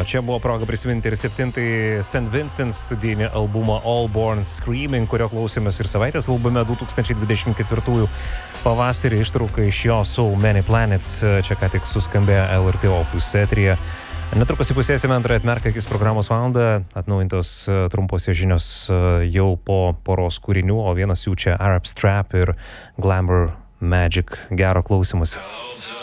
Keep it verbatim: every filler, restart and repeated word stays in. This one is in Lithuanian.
čia buvo proga prisiminti ir septintąjį Saint Vincent studijinį albumą All Born Screaming, kurio klausėmės ir savaitės albume du tūkstančiai dvidešimt ketvirtųjų pavasarį, ištrauka iš jo So Many Planets, čia ką tik suskambėjo L R T Opus eteryje. Netrukus įpusėsime antrąją Atmerk akis programos valandą, atnaujintos trumposios žinios jau po poros kūrinių, o vienas jų čia Arab Strap ir Glamour Magic. Gero klausymosi.